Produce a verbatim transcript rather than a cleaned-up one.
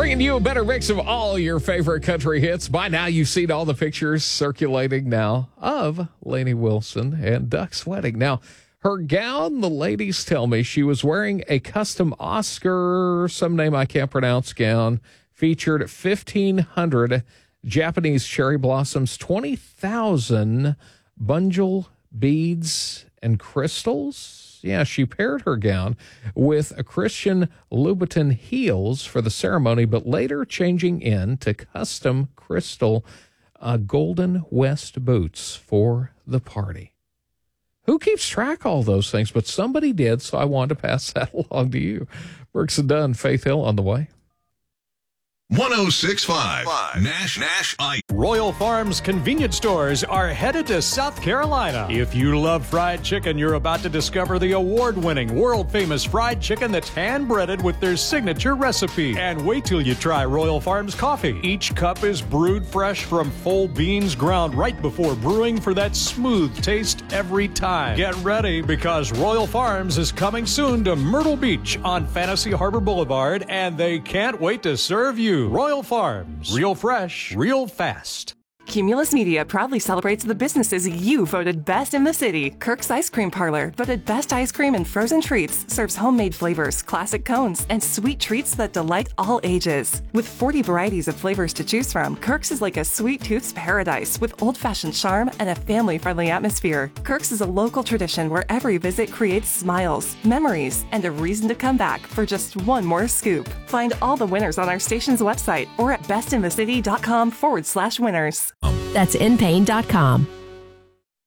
Bringing you a better mix of all your favorite country hits. By now, you've seen all the pictures circulating now of Lainey Wilson and Duck's wedding. Now, her gown, the ladies tell me she was wearing a custom Oscar, some name I can't pronounce, gown, featured fifteen hundred Japanese cherry blossoms, twenty thousand bunjil beads and crystals. Yeah, she paired her gown with a Christian Louboutin heels for the ceremony, but later changing into custom crystal uh, Golden West boots for the party. Who keeps track of all those things? But somebody did, so I wanted to pass that along to you. Brooks and Dunn, Faith Hill on the way. one oh six point five Nash Nash I. Royal Farms convenience stores are headed to South Carolina. If you love fried chicken, you're about to discover the award-winning, world-famous fried chicken that's hand-breaded with their signature recipe. And wait till you try Royal Farms coffee. Each cup is brewed fresh from full beans ground right before brewing for that smooth taste every time. Get ready, because Royal Farms is coming soon to Myrtle Beach on Fantasy Harbor Boulevard, and they can't wait to serve you. Royal Farms. Real fresh, real fast. Cumulus Media proudly celebrates the businesses you voted best in the city. Kirk's Ice Cream Parlor, voted best ice cream and frozen treats, serves homemade flavors, classic cones, and sweet treats that delight all ages. With forty varieties of flavors to choose from, Kirk's is like a sweet tooth's paradise with old-fashioned charm and a family-friendly atmosphere. Kirk's is a local tradition where every visit creates smiles, memories, and a reason to come back for just one more scoop. Find all the winners on our station's website or at bestinthecity.com forward slash winners. That's in pain dot com.